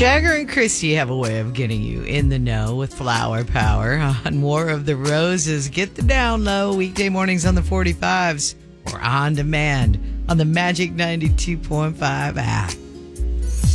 Jagger and Christy have a way of getting you in the know with flower power on War of the Roses. Get the down low weekday mornings on the 45s or on demand on the Magic 92.5 app.